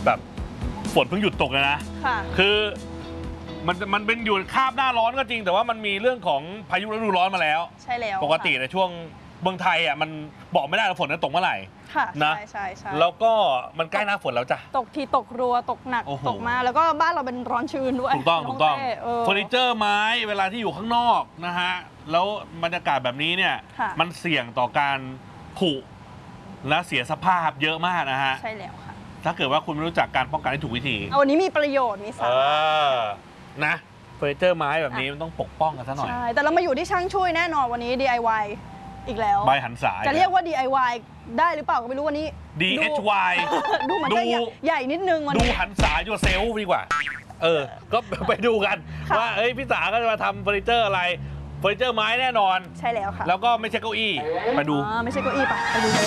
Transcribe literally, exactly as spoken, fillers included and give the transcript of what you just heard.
แบบฝนเพิ่งหยุดตกเลยนะคือมันมันเป็นอยู่คาบหน้าร้อนก็จริงแต่ว่ามันมีเรื่องของพายุฤดูร้อนมาแล้วใช่แล้วปกติในช่วงเมืองไทยอ่ะมันบอกไม่ได้ว่าฝนจะตกเมื่อไหร่นะใช่ใช่ใช่แล้วก็มันใกล้หน้าฝนแล้วจ้ะตกทีตกรัวตกหนักตกมาแล้วก็บ้านเราเป็นร้อนชื้นด้วยถูกต้องถูกต้องเฟอร์นิเจอร์ไม้เวลาที่อยู่ข้างนอกนะฮะแล้วบรรยากาศแบบนี้เนี่ยมันเสี่ยงต่อการผุและเสียสภาพเยอะมากนะฮะใช่แล้วค่ะถ้าเกิดว่าคุณไม่รู้จักการป้องกันที่ถูกวิธีวันนี้มีประโยชน์มีสาระนะเฟอร์นิเจอร์ไม้แบบนี้มันต้องปกป้องกันซะหน่อยใช่แต่เรามาอยู่ที่ช่างช่วยแน่นอนวันนี้ ดี ไอ วาย อีกแล้วใบหันสายจะเรียกว่า ดี ไอ วาย ได้หรือเปล่าก็ไม่รู้วันนี้ดี เอช วายดูเหมือนจะใหญ่นิดนึงวันนี้ดูหันสายตัวเซลล์ดีกว่าเออก็ไปดูกันว่าเอ้ยพี่สาก็จะมาทำเฟอร์นิเจอร์อะไรเฟอร์นิเจอร์ไม้แน่นอนใช่แล้วค่ะแล้วก็ไม่ใช่เก้าอี้ไปดูไม่ใช่เก้าอี้ไปไปดูเลย